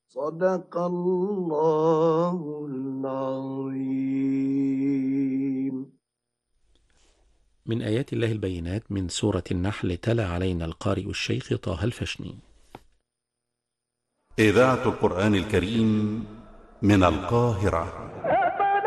صدق الله العظيم. من آيات الله البينات من سورة النحل، تلا علينا القارئ الشيخ طه الفشني. إذاعة القرآن الكريم من القاهرة.